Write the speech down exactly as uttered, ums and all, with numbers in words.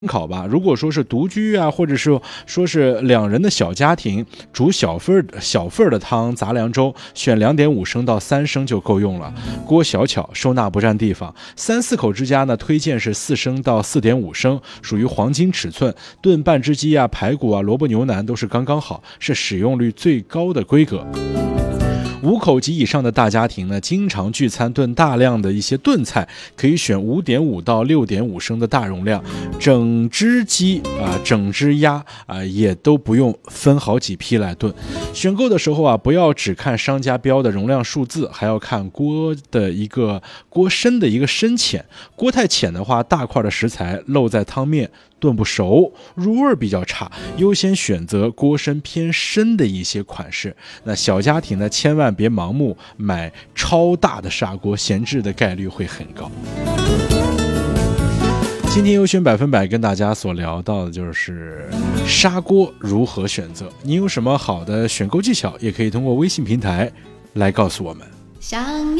考吧，如果说是独居啊，或者是说是两人的小家庭，煮小份小份的汤杂粮粥，选两点五升到三升就够用了。锅小巧，收纳不占地方。三四口之家呢，推荐是四升到四点五升，属于黄金尺寸。炖半只鸡啊、排骨啊、萝卜牛腩都是刚刚好，是使用率最高的规格。五口及以上的大家庭呢，经常聚餐炖大量的一些炖菜，可以选五点五到六点五升的大容量。整只鸡啊、呃，整只鸭啊、呃，也都不用分好几批来炖。选购的时候啊，不要只看商家标的容量数字，还要看锅的一个锅深的一个深浅。锅太浅的话，大块的食材漏在汤面，炖不熟，入味比较差。优先选择锅身偏深的一些款式。那小家庭呢，千万别盲目买超大的砂锅，闲置的概率会很高。今天优选百分百跟大家所聊到的就是砂锅如何选择，你有什么好的选购技巧，也可以通过微信平台来告诉我们。